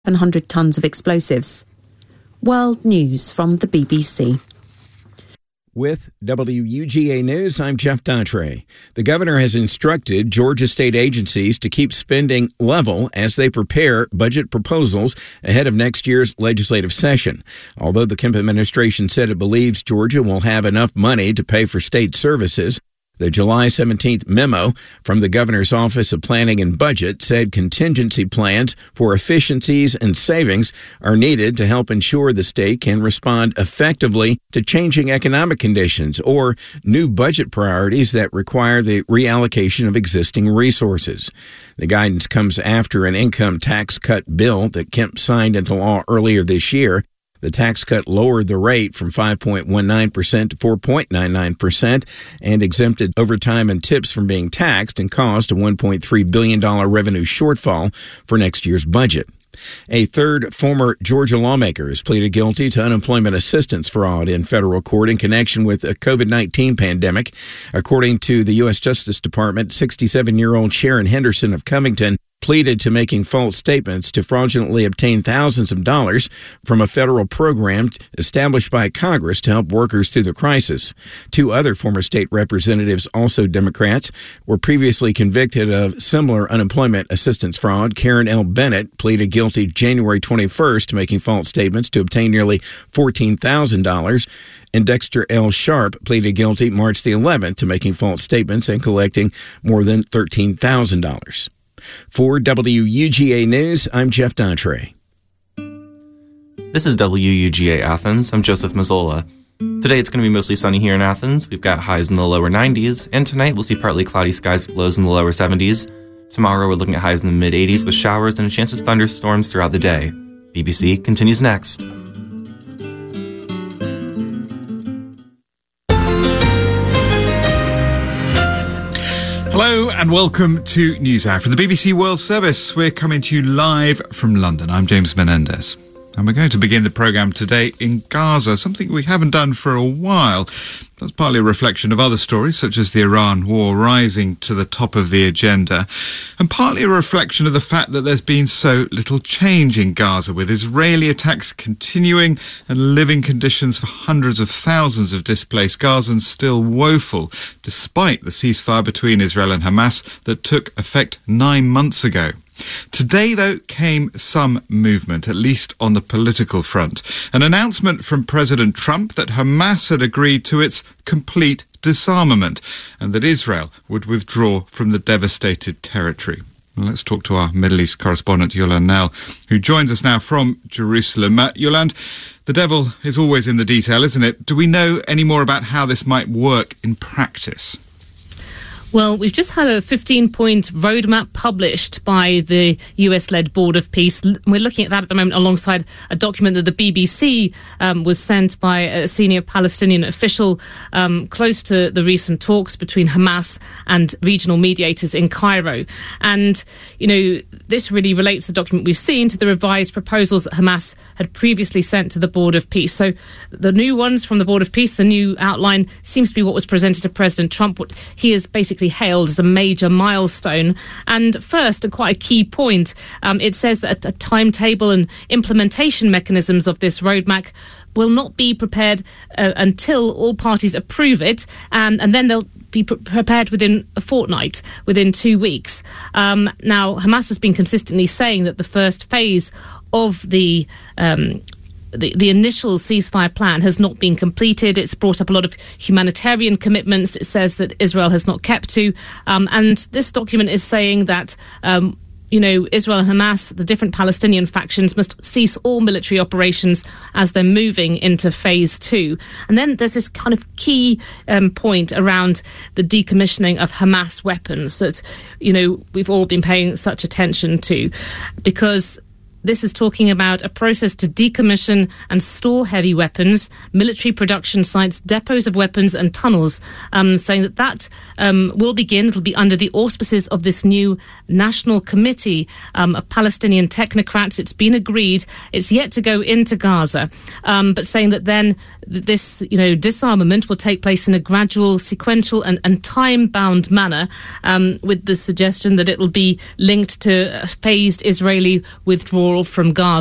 700 tonnes of explosives. World News from the BBC. With WUGA News, I'm Jeff Daughtry. The governor has instructed Georgia state agencies to keep spending level as they prepare budget proposals ahead of next year's legislative session. Although the Kemp administration said it believes Georgia will have enough money to pay for state services, the July 17th memo from the governor's Office of Planning and Budget said contingency plans for efficiencies and savings are needed to help ensure the state can respond effectively to changing economic conditions or new budget priorities that require the reallocation of existing resources. The guidance comes after an income tax cut bill that Kemp signed into law earlier this year. The tax cut lowered the rate from 5.19% to 4.99% and exempted overtime and tips from being taxed and caused a $1.3 billion revenue shortfall for next year's budget. A third former Georgia lawmaker has pleaded guilty to unemployment assistance fraud in federal court in connection with the COVID-19 pandemic. According to the U.S. Justice Department, 67-year-old Sharon Henderson of Covington pleaded to making false statements to fraudulently obtain thousands of dollars from a federal program established by Congress to help workers through the crisis. Two other former state representatives, also Democrats, were previously convicted of similar unemployment assistance fraud. Karen L. Bennett pleaded guilty January 21st to making false statements to obtain nearly $14,000. And Dexter L. Sharp pleaded guilty March the 11th to making false statements and collecting more than $13,000. For WUGA News, I'm Jeff Daughtry. This is WUGA Athens. I'm Joseph Mazzola. Today it's going to be mostly sunny here in Athens. We've got highs in the lower 90s, and tonight we'll see partly cloudy skies with lows in the lower 70s. Tomorrow we're looking at highs in the mid-80s with showers and a chance of thunderstorms throughout the day. BBC continues next. Hello and welcome to NewsHour from the BBC World Service. We're coming to you live from London. I'm James Menendez. And we're going to begin the programme today in Gaza, something we haven't done for a while. That's partly a reflection of other stories, such as the Iran war rising to the top of the agenda, and partly a reflection of the fact that there's been so little change in Gaza, with Israeli attacks continuing and living conditions for hundreds of thousands of displaced Gazans still woeful, despite the ceasefire between Israel and Hamas that took effect 9 months ago. Today, though, came some movement, at least on the political front. An announcement from President Trump that Hamas had agreed to its complete disarmament and that Israel would withdraw from the devastated territory. Well, let's talk to our Middle East correspondent, Yolande Knell, who joins us now from Jerusalem. Yolande, the devil is always in the detail, isn't it? Do we know any more about how this might work in practice? Well, we've just had a 15-point roadmap published by the US-led Board of Peace. We're looking at that at the moment alongside a document that the BBC was sent by a senior Palestinian official close to the recent talks between Hamas and regional mediators in Cairo. And, you know, this really relates the document we've seen to the revised proposals that Hamas had previously sent to the Board of Peace. So the new ones from the Board of Peace, the new outline, seems to be what was presented to President Trump, what he has basically hailed as a major milestone. And first, and quite a key point, it says that a timetable and implementation mechanisms of this roadmap will not be prepared until all parties approve it, and then they'll be prepared within a fortnight, within 2 weeks. Now, Hamas has been consistently saying that the first phase of the initial ceasefire plan has not been completed. It's brought up a lot of humanitarian commitments. It says that Israel has not kept to. And this document is saying that Israel and Hamas, the different Palestinian factions, must cease all military operations as they're moving into phase 2. And then there's this kind of key point around the decommissioning of Hamas weapons that, we've all been paying such attention to, because this is talking about a process to decommission and store heavy weapons, military production sites, depots of weapons and tunnels, saying that will begin. It'll be under the auspices of this new National Committee of Palestinian technocrats. It's been agreed. It's yet to go into Gaza, but saying that then this disarmament will take place in a gradual, sequential and time-bound manner, with the suggestion that it will be linked to a phased Israeli withdrawal withdrawal from Gaza.